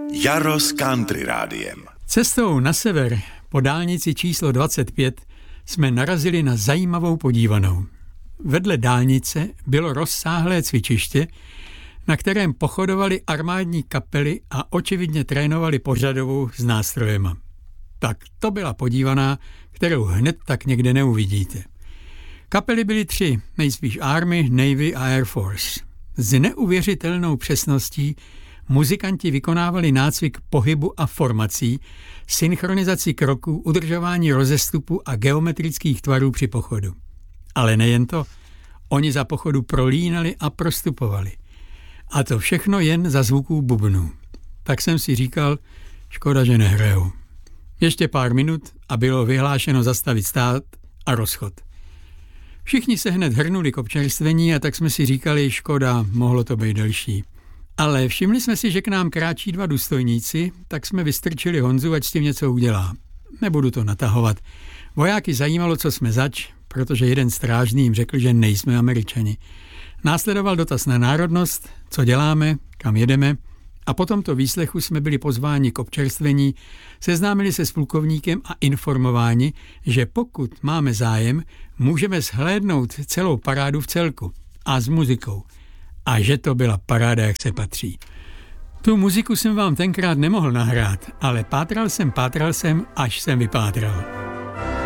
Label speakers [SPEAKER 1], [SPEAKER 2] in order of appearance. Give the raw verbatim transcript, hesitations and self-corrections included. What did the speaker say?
[SPEAKER 1] Jaro s country rádiem.
[SPEAKER 2] Cestou na sever po dálnici číslo dvacet pět jsme narazili na zajímavou podívanou. Vedle dálnice bylo rozsáhlé cvičiště, na kterém pochodovali armádní kapely a očividně trénovali pořadovou s nástrojema. Tak to byla podívaná, kterou hned tak někde neuvidíte. Kapely byly tři, nejspíš Army, Navy a Air Force. S neuvěřitelnou přesností muzikanti vykonávali nácvik pohybu a formací, synchronizaci kroků, udržování rozestupu a geometrických tvarů při pochodu. Ale nejen to, oni za pochodu prolínali a prostupovali. A to všechno jen za zvuků bubnů. Tak jsem si říkal, škoda, že nehrajou. Ještě pár minut a bylo vyhlášeno zastavit stát a rozchod. Všichni se hned hrnuli k občerstvení a tak jsme si říkali, škoda, mohlo to být delší. Ale všimli jsme si, že k nám kráčí dva důstojníci, tak jsme vystrčili Honzu, ať s tím něco udělá. Nebudu to natahovat. Vojáky zajímalo, co jsme zač, protože jeden strážný jim řekl, že nejsme Američani. Následoval dotaz na národnost, co děláme, kam jedeme, a po tomto výslechu jsme byli pozváni k občerstvení, seznámili se s plukovníkem a informováni, že pokud máme zájem, můžeme shlédnout celou parádu v celku a s muzikou. A že to byla paráda, jak se patří. Tu muziku jsem vám tenkrát nemohl nahrát, ale pátral jsem, pátral jsem, až jsem vypátral.